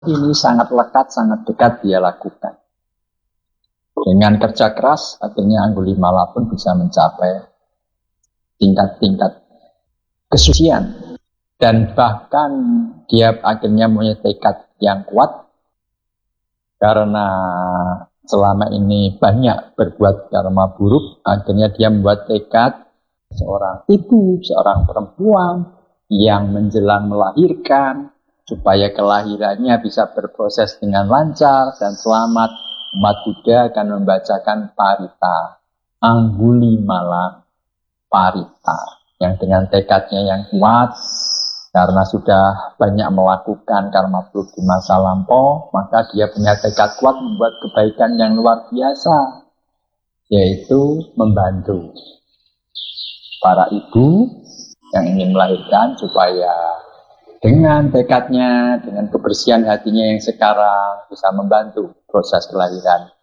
ini sangat lekat, sangat dekat dia lakukan. Dengan kerja keras, akhirnya Angulimala pun bisa mencapai tingkat-tingkat kesucian. Dan bahkan dia akhirnya punya tekad yang kuat, karena selama ini banyak berbuat karma buruk, akhirnya dia membuat tekad seorang ibu, seorang perempuan yang menjelang melahirkan, supaya kelahirannya bisa berproses dengan lancar dan selamat, umat Buddha akan membacakan Parita, Angulimala Parita, yang dengan tekadnya yang kuat, karena sudah banyak melakukan karma buruk di masa lampau, maka dia punya tekad kuat membuat kebaikan yang luar biasa, yaitu membantu para ibu yang ingin melahirkan supaya dengan tekadnya, dengan kebersihan hatinya yang sekarang bisa membantu proses kelahiran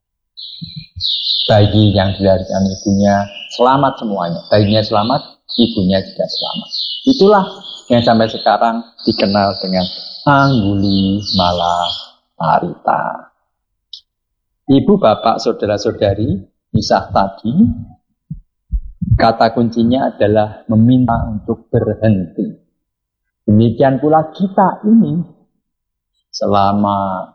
bayi yang dilahirkan ibunya selamat semuanya. Bayinya selamat, ibunya juga selamat. Itulah yang sampai sekarang dikenal dengan Angulimala Parita. Ibu, bapak, saudara-saudari, kisah tadi, kata kuncinya adalah meminta untuk berhenti. Demikian pula kita ini selama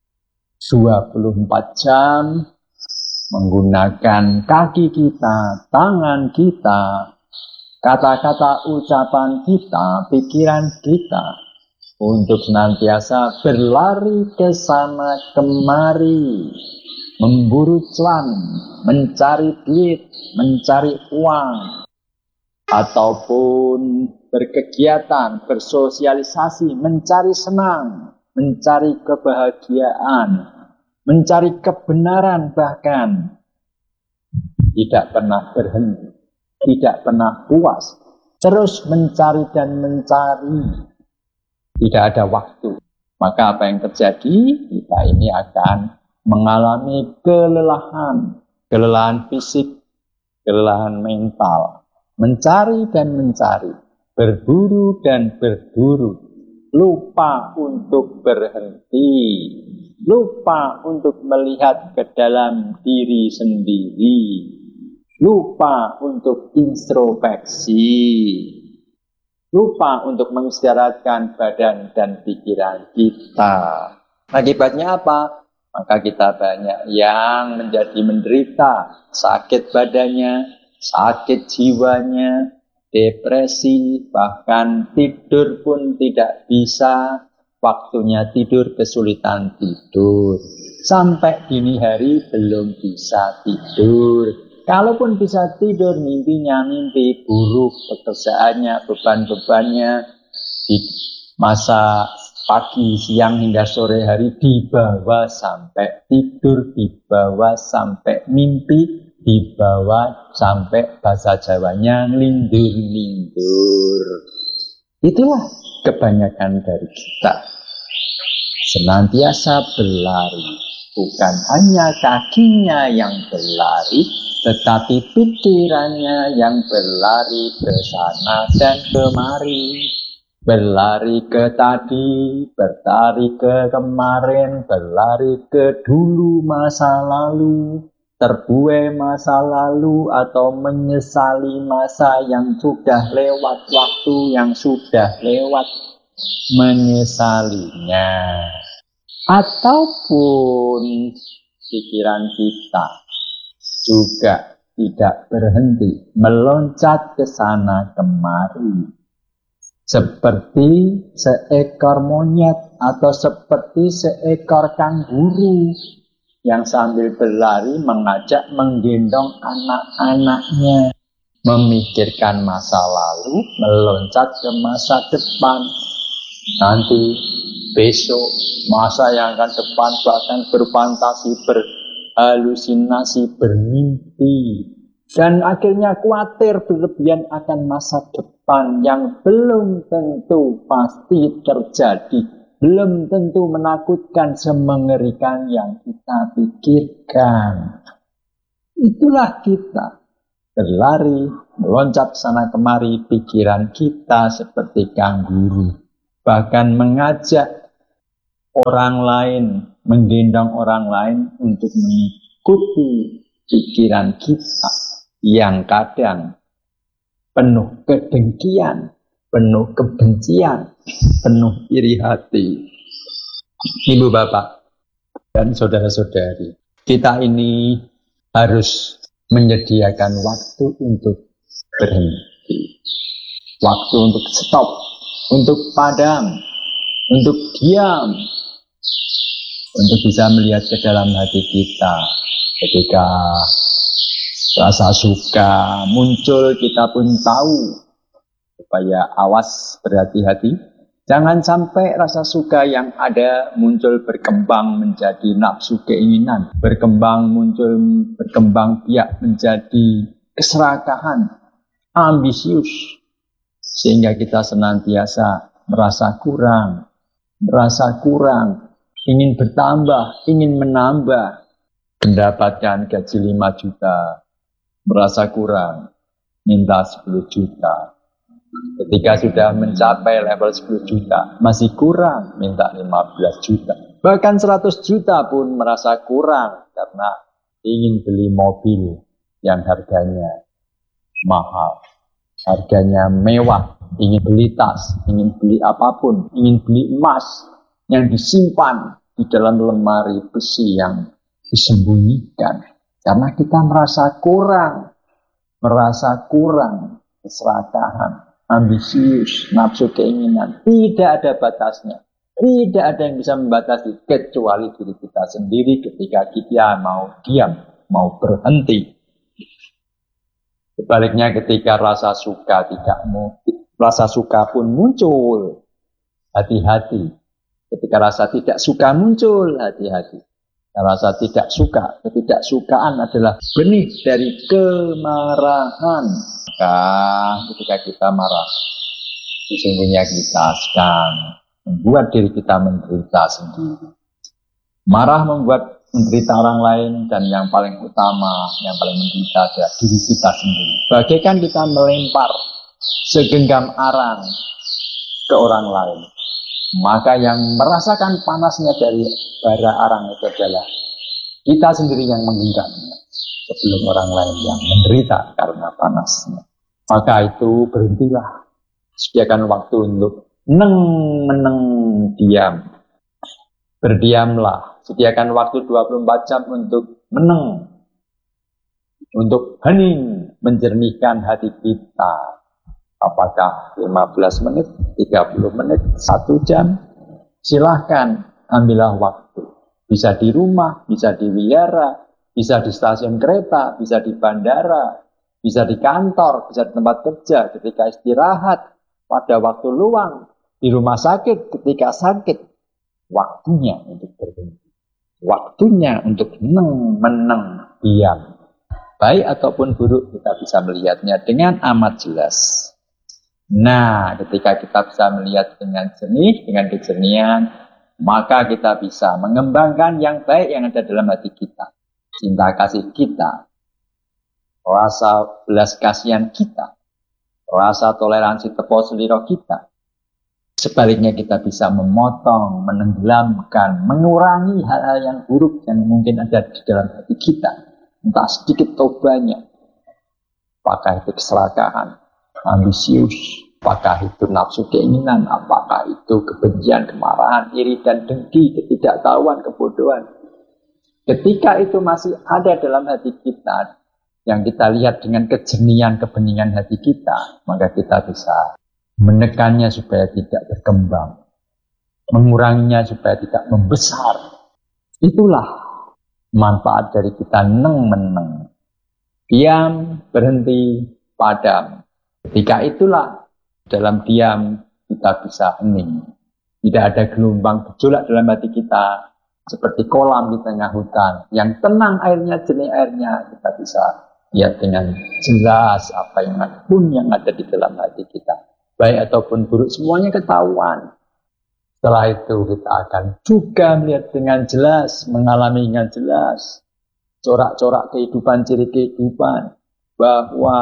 24 jam menggunakan kaki kita, tangan kita, kata-kata ucapan kita, pikiran kita untuk senantiasa berlari ke sana kemari, memburu cuan, mencari duit, mencari uang, ataupun berkegiatan, bersosialisasi, mencari senang, mencari kebahagiaan, mencari kebenaran, bahkan tidak pernah berhenti, tidak pernah puas, terus mencari dan mencari, tidak ada waktu. Maka apa yang terjadi? Kita ini akan mengalami kelelahan, kelelahan fisik, kelelahan mental, mencari dan mencari, berburu dan berburu, lupa untuk berhenti, lupa untuk melihat ke dalam diri sendiri, lupa untuk introspeksi, lupa untuk mengistirahatkan badan dan pikiran kita. Akibatnya apa? Maka kita banyak yang menjadi menderita, sakit badannya, sakit jiwanya, depresi, bahkan tidur pun tidak bisa, waktunya tidur kesulitan tidur. Sampai dini hari belum bisa tidur. Kalaupun bisa tidur, mimpinya mimpi buruk, pekerjaannya, beban-bebannya di masa pagi, siang hingga sore hari dibawa sampai tidur, dibawa sampai mimpi, dibawa sampai bahasa Jawanya ngelindur-lindur. Itulah kebanyakan dari kita. Senantiasa berlari, bukan hanya kakinya yang berlari, tetapi pikirannya yang berlari ke sana dan kemari. Berlari ke tadi, berlari ke kemarin, berlari ke dulu masa lalu, terbuai masa lalu atau menyesali masa yang sudah lewat, waktu yang sudah lewat, menyesalinya. Ataupun pikiran kita juga tidak berhenti meloncat ke sana kemari, seperti seekor monyet atau seperti seekor kanguru yang sambil berlari mengajak menggendong anak-anaknya, memikirkan masa lalu, meloncat ke masa depan. Nanti besok masa yang akan depan, bahkan berfantasi, berhalusinasi, bermimpi, dan akhirnya khawatir berlebihan akan masa depan yang belum tentu pasti terjadi, belum tentu menakutkan semengerikan yang kita pikirkan. Itulah kita berlari, meloncat sana kemari, pikiran kita seperti kanguru, bahkan mengajak orang lain, menggendong orang lain untuk mengikuti pikiran kita yang kadang penuh kedengkian, penuh kebencian, penuh iri hati. Ibu bapak dan saudara-saudari, kita ini harus menyediakan waktu untuk berhenti, waktu untuk stop, untuk padam, untuk diam, untuk bisa melihat ke dalam hati kita. Ketika rasa suka muncul, kita pun tahu, supaya awas, berhati-hati. Jangan sampai rasa suka yang ada muncul berkembang menjadi nafsu keinginan, berkembang biak menjadi keserakahan, ambisius, sehingga kita senantiasa merasa kurang, ingin bertambah, ingin menambah, mendapatkan gaji 5 juta, merasa kurang, minta 10 juta. Ketika sudah mencapai level 10 juta, masih kurang, minta 15 juta. Bahkan 100 juta pun merasa kurang, karena ingin beli mobil yang harganya mahal, harganya mewah, ingin beli tas, ingin beli apapun, ingin beli emas yang disimpan di dalam lemari besi yang disembunyikan. Karena kita merasa kurang, keserakahan, ambisius, nafsu keinginan, tidak ada batasnya. Tidak ada yang bisa membatasi kecuali diri kita sendiri ketika kita mau diam, mau berhenti. Sebaliknya ketika rasa suka pun muncul, hati-hati. Ketika rasa tidak suka muncul, hati-hati. Rasa tidak suka, ketidaksukaan adalah benih dari kemarahan. Maka ketika kita marah, sesungguhnya kita sedang membuat diri kita menderita sendiri. Marah membuat menderita orang lain, dan yang paling utama, yang paling menderita adalah diri kita sendiri. Bagaikan kita melempar segenggam arang ke orang lain, maka yang merasakan panasnya dari bara arang itu adalah kita sendiri yang menggenggamnya, sebelum orang lain yang menderita karena panasnya. Maka itu berhentilah, sediakan waktu untuk meneng diam. Berdiamlah, sediakan waktu 24 jam untuk meneng, untuk hening, menjernihkan hati kita. Apakah 15 menit, 30 menit, 1 jam, silahkan ambillah waktu. Bisa di rumah, bisa di wihara, bisa di stasiun kereta, bisa di bandara, bisa di kantor, bisa di tempat kerja, ketika istirahat, pada waktu luang, di rumah sakit, ketika sakit. Waktunya untuk berhenti. Waktunya untuk meneng, diam. Baik ataupun buruk, kita bisa melihatnya dengan amat jelas. Nah, ketika kita bisa melihat dengan jernih, dengan kejernihan, maka kita bisa mengembangkan yang baik yang ada dalam hati kita. Cinta kasih kita, rasa belas kasihan kita, rasa toleransi tepo seliro kita. Sebaliknya kita bisa memotong, menenggelamkan, mengurangi hal-hal yang buruk yang mungkin ada di dalam hati kita. Entah sedikit atau banyak. Apakah itu keserakahan, ambisius, apakah itu nafsu keinginan, apakah itu kebencian, kemarahan, iri dan dengki, ketidaktahuan, kebodohan. Ketika itu masih ada dalam hati kita, yang kita lihat dengan kejernihan, kebeningan hati kita, maka kita bisa menekannya supaya tidak berkembang, menguranginya supaya tidak membesar. Itulah manfaat dari kita meneng. Diam, berhenti, padam. Ketika itulah dalam diam kita bisa hening. Tidak ada gelombang gejolak dalam hati kita, seperti kolam di tengah hutan yang tenang airnya, jernih airnya. Kita bisa lihat dengan jelas apa yang ada di dalam hati kita, baik ataupun buruk, semuanya ketahuan. Setelah itu kita akan juga melihat dengan jelas, mengalami dengan jelas corak-corak kehidupan, ciri kehidupan, bahwa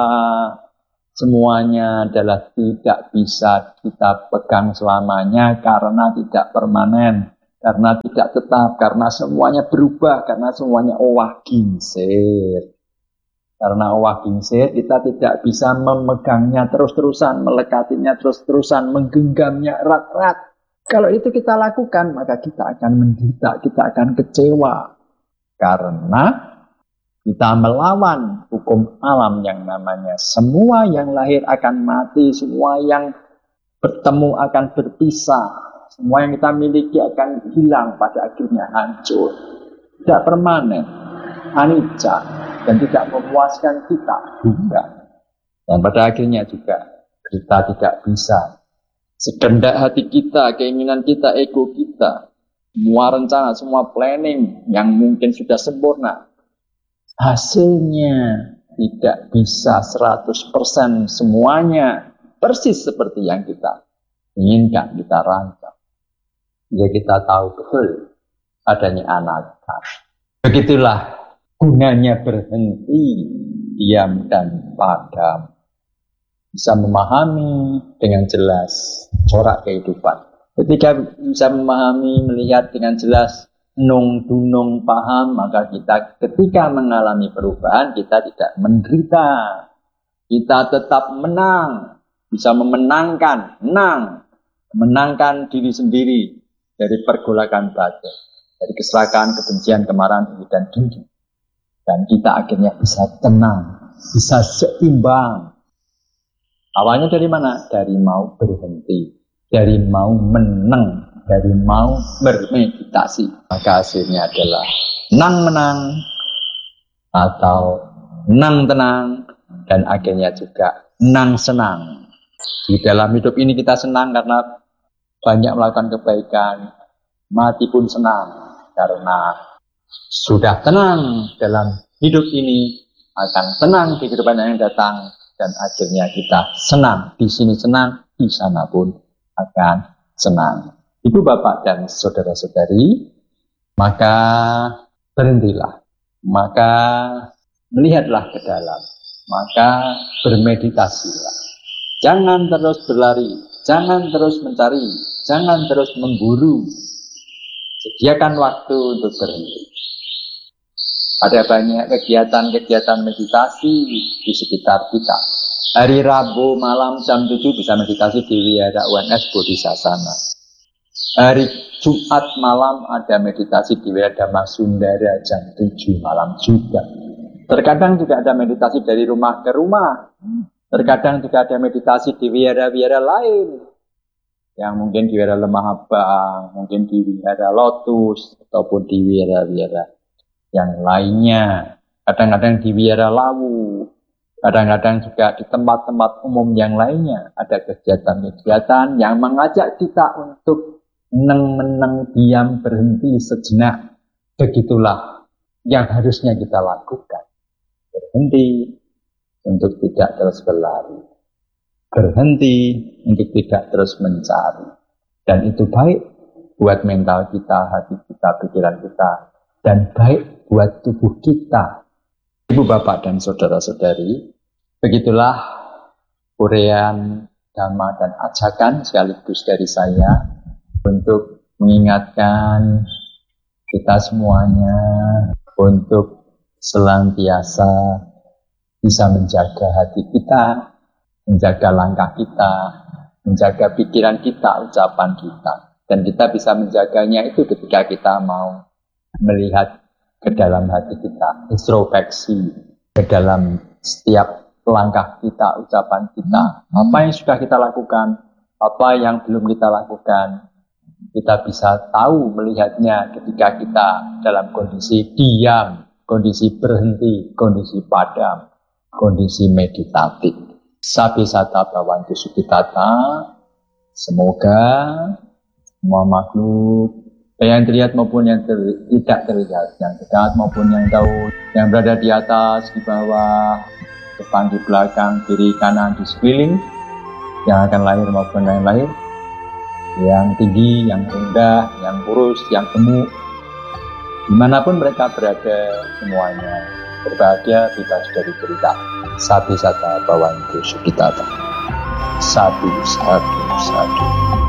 semuanya adalah tidak bisa kita pegang selamanya karena tidak permanen, karena tidak tetap, karena semuanya berubah, karena semuanya owah gingsir. Karena owah gingsir, kita tidak bisa memegangnya terus-terusan, melekatinya terus-terusan, menggenggamnya erat-erat. Kalau itu kita lakukan, maka kita akan menderita, kita akan kecewa. Karena kita melawan hukum alam yang namanya semua yang lahir akan mati, semua yang bertemu akan berpisah, semua yang kita miliki akan hilang, pada akhirnya hancur. Tidak permanen, anicca, dan tidak memuaskan kita juga. Dan pada akhirnya juga kita tidak bisa sekendak hati kita, keinginan kita, ego kita, semua rencana, semua planning yang mungkin sudah sempurna, hasilnya tidak bisa 100% semuanya persis seperti yang kita inginkan, kita rancang. Ya kita tahu betul adanya anatta. Begitulah gunanya berhenti, diam dan padam. Bisa memahami dengan jelas corak kehidupan. Ketika bisa memahami, melihat dengan jelas, nung dunung paham, maka kita ketika mengalami perubahan, kita tidak menderita. Kita tetap menang, bisa menangkan diri sendiri dari pergolakan batin, dari keserakahan, kebencian, kemarahan, iri dan dengki. Dan kita akhirnya bisa tenang, bisa seimbang. Awalnya dari mana? Dari mau berhenti, dari mau menang, dari mau bermeditasi. Maka hasilnya adalah menang atau menang tenang, dan akhirnya juga menang senang. Di dalam hidup ini kita senang karena banyak melakukan kebaikan, mati pun senang karena sudah tenang dalam hidup ini, akan tenang di kehidupan yang datang. Dan akhirnya kita senang, di sini senang, di sana pun akan senang. Ibu bapak dan saudara-saudari, maka berhentilah, maka melihatlah ke dalam, maka bermeditasilah. Jangan terus berlari, jangan terus mencari, jangan terus memburu. Sediakan waktu untuk berhenti. Ada banyak kegiatan-kegiatan meditasi di sekitar kita. Hari Rabu malam jam 7 bisa meditasi di Wihara UNS Bodhisasana. Hari Jumat malam ada meditasi di Wihara Dhamma Sundara jam 7 malam juga. Terkadang juga ada meditasi dari rumah ke rumah. Terkadang juga ada meditasi di wihara-wihara lain. Yang mungkin di Wihara Lemah Abang, mungkin di Wihara Lotus, ataupun di wihara-wihara yang lainnya. Kadang-kadang di Wihara Lawu, kadang-kadang juga di tempat-tempat umum yang lainnya. Ada kegiatan-kegiatan yang mengajak kita untuk meneng-meneng, diam, berhenti sejenak. Begitulah yang harusnya kita lakukan. Berhenti untuk tidak terus berlari, berhenti untuk tidak terus mencari. Dan itu baik buat mental kita, hati kita, pikiran kita, dan baik buat tubuh kita. Ibu bapak dan saudara-saudari, begitulah uraian dhamma dan ajakan sekaligus dari saya untuk mengingatkan kita semuanya untuk senantiasa bisa menjaga hati kita, menjaga langkah kita, menjaga pikiran kita, ucapan kita. Dan kita bisa menjaganya itu ketika kita mau melihat ke dalam hati kita, introspeksi ke dalam setiap langkah kita, ucapan kita. Apa yang sudah kita lakukan, apa yang belum kita lakukan. Kita bisa tahu melihatnya ketika kita dalam kondisi diam, kondisi berhenti, kondisi padam, kondisi meditatif. Sabi sata bhavantu sukhitata. Semoga semua makhluk, yang terlihat maupun yang tidak terlihat, yang dekat maupun yang jauh, yang berada di atas, di bawah, depan, di belakang, kiri, kanan, di sekeliling, yang akan lahir maupun yang lahir, yang tinggi, yang rendah, yang kurus, yang gemuk, dimanapun mereka berada, semuanya berbahagia, bebas dari cerita. Sabi sata bhavantu sukhitata. Satu.